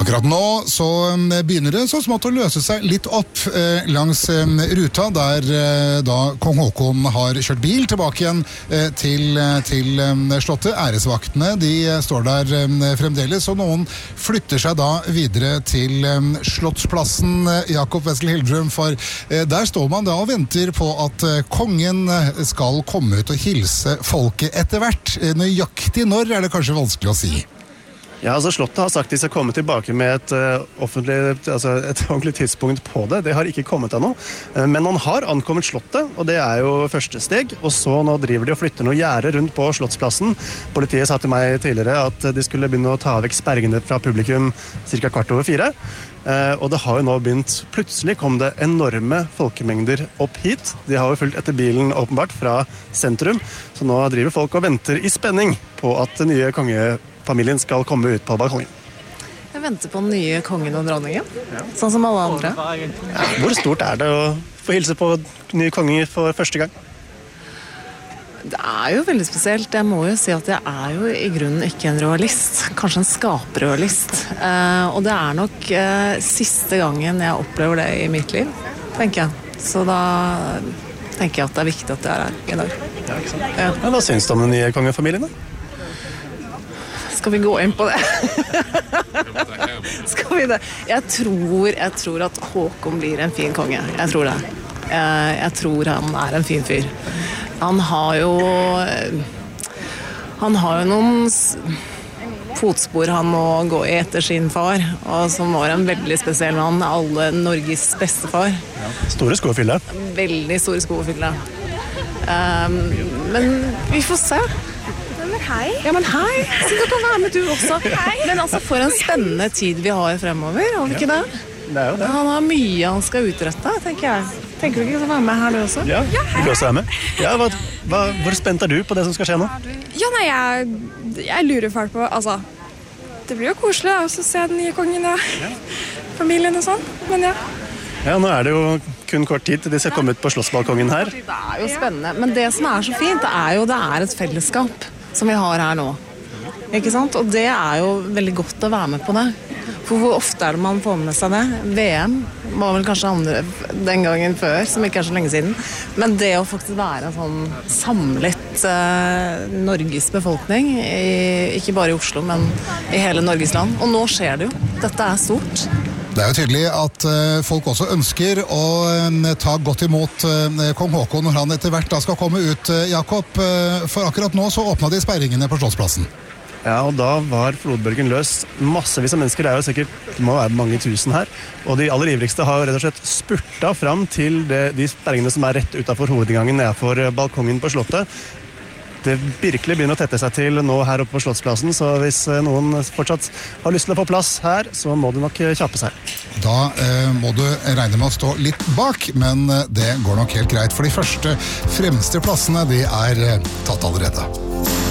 Akkurat nå så begynner det så smått å løse seg litt opp langs ruta, der da kong Haakon har kjørt bil tilbake igjen til slottet. Æresvaktene, de står der fremdeles, og noen flytter seg da videre til Slottsplassen, Jakob Wessel Hildrum, for der står man da og venter på at kongen skal komme ut og hilse folket etter hvert. Nøyaktig når er det kanskje vanskelig å si. Ja, altså Slottet har sagt de skal komme tilbake med et ordentlig tidspunkt på det. Det har ikke kommet ennå. Men han har ankommet Slottet, og det er jo første steg. Og så nå driver de og flytter noe gjerde rundt på Slottsplassen. Politiet sa til meg tidligere at de skulle begynne å ta vekk sperringene fra publikum ca. 3:15. Og det har jo nå begynt. Plutselig kom det enorme folkemengder opp hit. De har jo fulgt etter bilen åpenbart fra sentrum. Så nå driver folk og venter i spenning på at den nye kongefamilien skal komme ut på balkongen. Jeg venter på den nye kongen og dronningen, sånn som alle andre. Ja, hvor stort er det å få hilse på nye konger for første gang? Det er jo veldig spesielt. Jeg må jo si at jeg er jo i grunnen ikke en royalist. Kanskje en skaperroyalist. Og det er nok siste gangen jeg opplever det i mitt liv, tenker jeg. Så da tenker jeg at det er viktig at jeg er her i dag. Ja, ikke sant? Ja. Men hva synes du om den nye kongefamilien da? Skal vi gå inn på det? Skal vi det? Jeg tror at Haakon blir en fin konge. Jeg tror det. Jeg tror han er en fin fyr. Han har jo noen fotspor han må gå i etter sin far, og som var en veldig spesiell mann, alle Norges beste far. Ja. Store sko å fylle. Veldig store sko å fylle. Men vi får se. Hei. Ja, men hei. Så du kan være med du også. Hei. Men altså, for en spennende tid vi har fremover, har vi ikke det? Det er jo det. Han har mye han skal utrette, tenker jeg. Tenker du ikke å være med her du også? Ja, vil du også være med? Ja, hvor spent er du på det som skal skje nå? Ja, nei, jeg lurer fælt på, altså, det blir jo koselig da, å se den nye kongen og familien og sånn, men ja. Ja, nå er det jo kun kort tid til de skal komme ut på slottsbalkongen her. Det er jo spennende, men det som er så fint, det er et fellesskap som vi har her nå. Ikke sant? Og det er jo veldig godt å være med på det. For hvor ofte er det man får med seg det? VM var vel kanskje andre den gangen før, som ikke er så lenge siden. Men det å faktisk være en sånn samlet Norges befolkning, ikke bare i Oslo, men i hele Norges land. Og nå skjer det jo. Dette er stort. Det er jo tydelig at folk også ønsker å ta godt imot kong Haakon når han etter hvert da skal komme ut, Jakob. For akkurat nå så åpnet de sperringene på Slottsplassen. Ja, og da var flodbølgen løs. Massevis av mennesker, det er jo sikkert, det må være mange tusen her. Og de aller ivrigste har rett og slett spurtet fram til de sperringene som er rett utenfor hovedinngangen nedenfor balkongen på Slottet. Det virkelig begynner å tette seg til nå her oppe på Slottsplassen, så hvis noen fortsatt har lyst til å få plass her, så må du nok kjappe seg. Da må du regne med å stå litt bak, men det går nok helt greit, for de første fremste plassene de er tatt allerede.